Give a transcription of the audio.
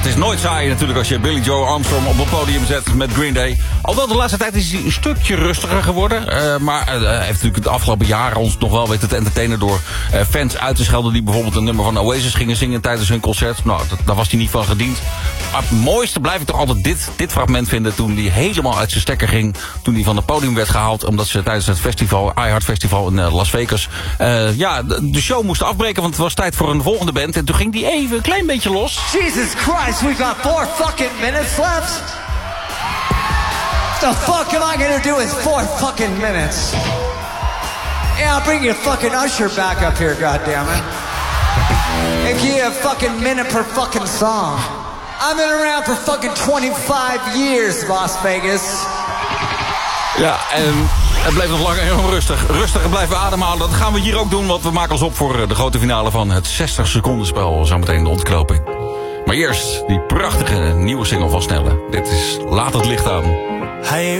is nooit saai natuurlijk als je Billy Joe Armstrong op het podium zet met Green Day. Alhoewel de laatste tijd is hij een stukje rustiger geworden. Maar hij heeft natuurlijk de afgelopen jaren ons nog wel weten te entertainen door fans uit te schelden die bijvoorbeeld een nummer van Oasis gingen zingen tijdens hun concert. Nou, daar was hij niet van gediend. Maar het mooiste blijf ik toch altijd dit fragment vinden toen hij helemaal uit zijn stekker ging. Toen hij van het podium werd gehaald omdat ze tijdens het festival, iHeart Festival in Las Vegas, de show moesten afbreken, want het was tijd voor een volgende band. En toen ging hij even een klein beetje los. Jesus Christ, we got 4 fucking minutes left? What the fuck am I gonna do with 4 fucking minutes? Yeah, I'll bring your fucking usher back up here, goddammit. And give you a fucking minute per fucking song. I've been around for fucking 25 years, Las Vegas. Ja, en het bleef nog lang heel rustig. Rustig blijven ademhalen. Dat gaan we hier ook doen, want we maken ons op voor de grote finale van het 60 seconden spel. Zometeen de ontknoping. Maar eerst die prachtige nieuwe single van Snelle. Dit is Laat het licht aan.